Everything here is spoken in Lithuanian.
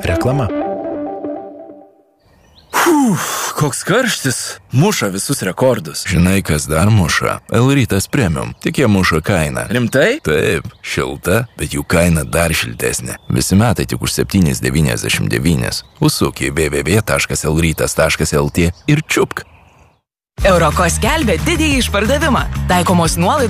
Reklama. Koks karštis, muša visus rekordus. Žinai, kas dar muša? L-Rytas Premium. Tik jie muša kainą. Rimtai? Taip, šilta, bet jų kaina dar šiltesnė. Visi metai tik už 7,99. Užsuk į www.lrytas.lt ir čiupk. Euroko skelbia didįjį išpardavimą. Taikomos nuolaidos